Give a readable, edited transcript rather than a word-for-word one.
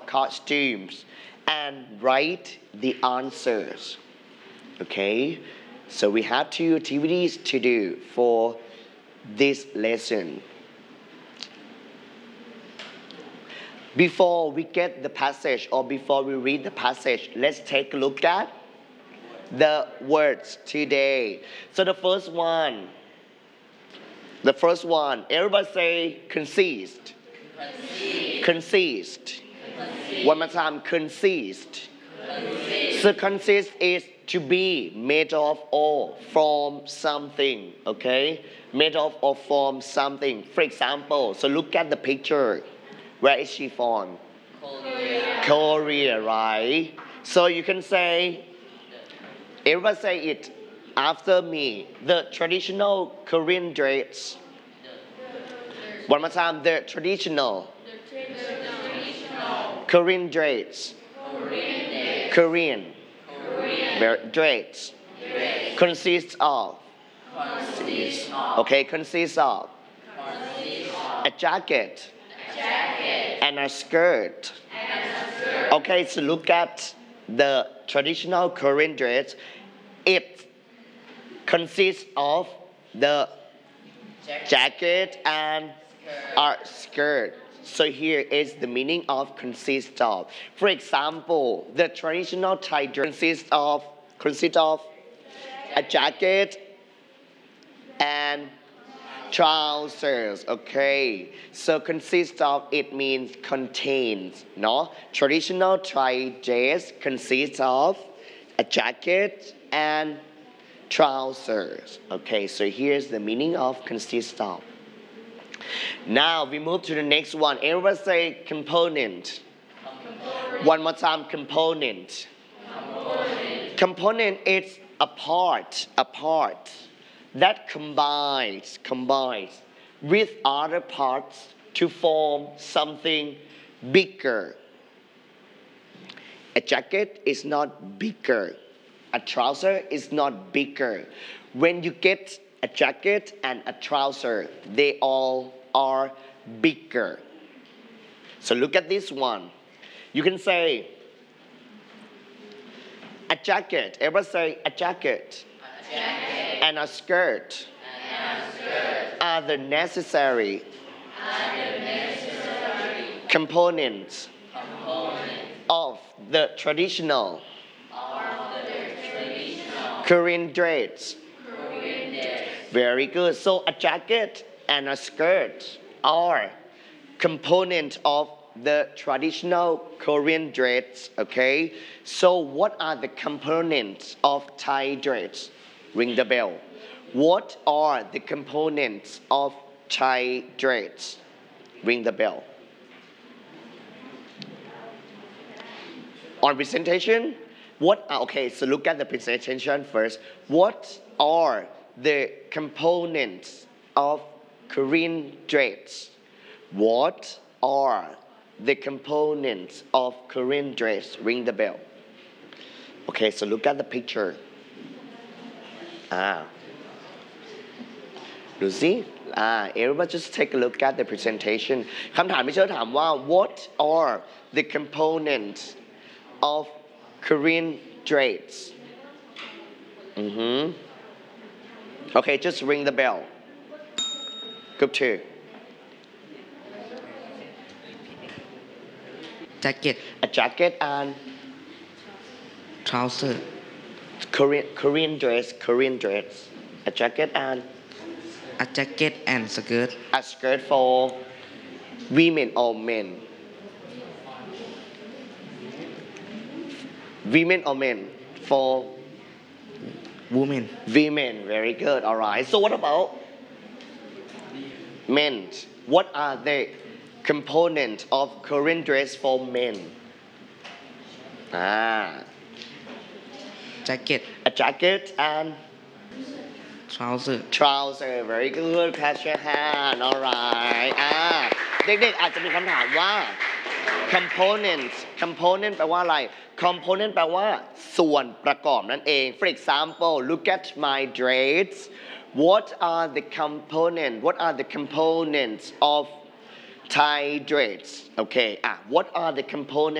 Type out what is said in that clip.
costumes and write the answers. Okay, so we have two activities to do for this lesson. Before we get the passage or before we read the passage, let's take a look at the words today. So the first one, everybody say consist. Consist. One more time, consist. So consist is to be made of or from something, okay? Made of or from something. For example, so look at the picture. Where is she from? Korea, right? So you can say, everybody say it after me. The traditional Korean dress. One more time, the traditional Korean dress. Korean dress consists of. Okay, consists of a jacket and a skirt. Okay, so look at the traditional Korean dress. It consists of the jacket and a skirt. So here is the meaning of consist of. For example, the traditional Thai dress consists of a jacket and trousers. Okay, so consists of, it means contains, no? Traditional Thai dress consists of a jacket and trousers. Okay, so here's the meaning of consist of. Now we move to the next one. Everybody say component. One more time, component. Component is a part that combines with other parts to form something bigger. A jacket is not bigger. A trouser is not bigger. When you get a jacket and a trouser, they all are bigger. So look at this one. You can say a jacket. Everybody say a jacket. And a skirt are the necessary components of the traditional Korean dress. Very good. So a jacket and a skirt are components of the traditional Korean dress. Okay. So what are the components of Thai dress? Ring the bell. What are the components of Thai dress? Ring the bell. On presentation, okay, so look at the presentation first. What are the components of Korean dress? What are the components of Korean dress? Ring the bell. Okay, so look at the picture. ดูสิ everybody just take a look at the presentation คำถามที่เชิญถามว่า what are the components of Korean dress? Okay, just ring the bell. Group 2. Jacket. A jacket and Trouser. Korean dress. A jacket and A jacket and skirt. a skirt for women or men. Women or men? For Women. women. Very good. All right. So what about men? What are the components of Korean dress for men? Jacket. A jacket and trouser. Very good. Clap your hand. All right. เด็กๆอาจจะมีคำถามว่า component แปลว่าอะไร component แปลว่าส่วนประกอบนั่นเอง for example look at my dress what are the components of Thai dress okay what are the components